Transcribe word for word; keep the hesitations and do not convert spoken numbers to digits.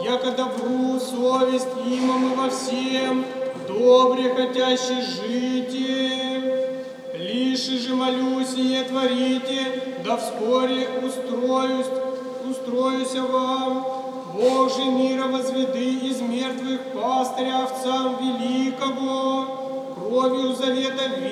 яко добру совесть имам и во всем, добре хотящий жите. Лишь же молюсь, и творите, да вскоре устроюсь, устроюся вам. Бог же мира возведы из мертвых пастыря овцам великого, кровью завета